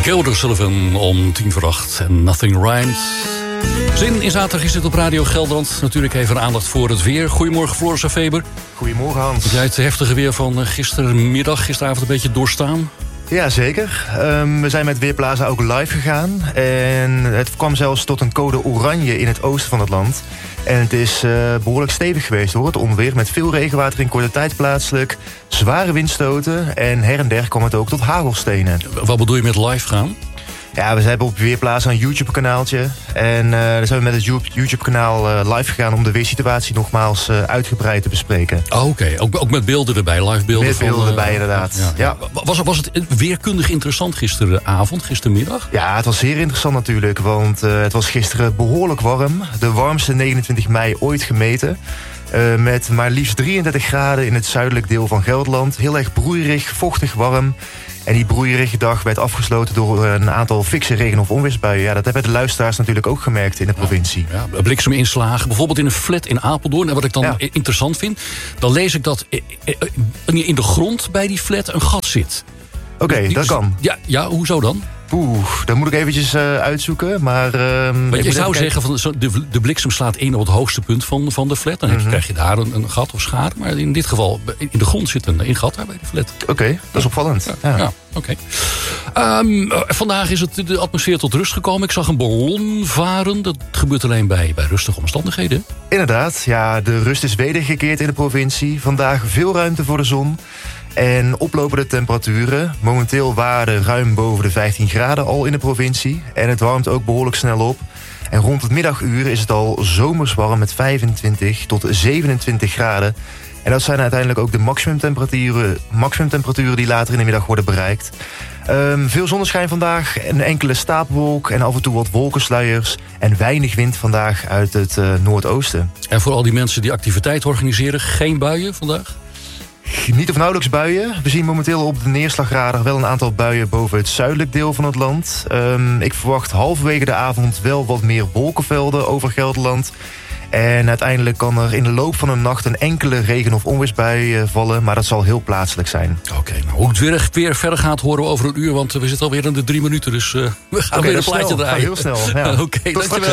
Kelder Sullivan om 7:50 en Nothing Rhymes. Zin in zaterdag is dit op Radio Gelderland. Natuurlijk even aandacht voor het weer. Goedemorgen Floris en Faber. Goedemorgen Hans. Heb jij het heftige weer van gisteravond een beetje doorstaan? Ja, zeker. We zijn met Weerplaza ook live gegaan. En het kwam zelfs tot een code oranje in het oosten van het land. En het is behoorlijk stevig geweest hoor, het onweer. Met veel regenwater in korte tijd plaatselijk. Zware windstoten. En her en der kwam het ook tot hagelstenen. Wat bedoel je met live gaan? Ja, we hebben op Weerplaza een YouTube-kanaaltje. En daar zijn we met het YouTube-kanaal live gegaan om de weersituatie nogmaals uitgebreid te bespreken. Oh, oké. Ook met beelden erbij, live beelden. Met beelden erbij, inderdaad. Ja. Was het weerkundig interessant gistermiddag? Ja, het was zeer interessant natuurlijk, want het was gisteren behoorlijk warm. De warmste 29 mei ooit gemeten. Met maar liefst 33 graden in het zuidelijk deel van Gelderland. Heel erg broeierig, vochtig, warm. En die broeierige dag werd afgesloten door een aantal fikse regen- of onweersbuien. Ja, dat hebben de luisteraars natuurlijk ook gemerkt in de provincie. Ja, blikseminslagen, bijvoorbeeld in een flat in Apeldoorn. En wat ik dan interessant vind, dan lees ik dat in de grond bij die flat een gat zit. Oké, dat kan. Ja, hoezo dan? Dat moet ik eventjes uitzoeken. Maar je zou zeggen, van de bliksem slaat in op het hoogste punt van de flat. Dan krijg je daar een gat of schade. Maar in dit geval, in de grond zit een gat daar bij de flat. Oké, dat is opvallend. Ja, oké. Vandaag is de atmosfeer tot rust gekomen. Ik zag een ballon varen. Dat gebeurt alleen bij rustige omstandigheden. Inderdaad, ja, de rust is wedergekeerd in de provincie. Vandaag veel ruimte voor de zon. En oplopende temperaturen. Momenteel waarden ruim boven de 15 graden al in de provincie. En het warmt ook behoorlijk snel op. En rond het middaguur is het al zomers warm met 25 tot 27 graden. En dat zijn uiteindelijk ook de maximumtemperaturen die later in de middag worden bereikt. Veel zonneschijn vandaag, een enkele stapelwolk en af en toe wat wolkensluiers. En weinig wind vandaag uit het noordoosten. En voor al die mensen die activiteit organiseren, geen buien vandaag? Niet of nauwelijks buien. We zien momenteel op de neerslagradar wel een aantal buien boven het zuidelijk deel van het land. Ik verwacht halverwege de avond wel wat meer wolkenvelden over Gelderland. En uiteindelijk kan er in de loop van de nacht een enkele regen- of onweersbui vallen. Maar dat zal heel plaatselijk zijn. Oké, nou, hoe het weer verder gaat horen we over een uur. Want we zitten alweer in de 3 minuten. Dus we gaan weer een plaatje draaien. Heel snel. Ja. Oké, dankjewel.